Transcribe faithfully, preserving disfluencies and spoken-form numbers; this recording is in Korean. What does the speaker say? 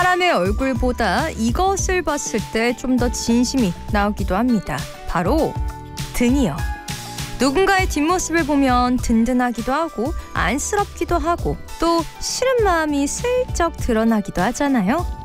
사람의 얼굴보다 이것을 봤을 때 좀 더 진심이 나오기도 합니다. 바로 등이요. 누군가의 뒷모습을 보면 든든하기도 하고 안쓰럽기도 하고 또 싫은 마음이 슬쩍 드러나기도 하잖아요.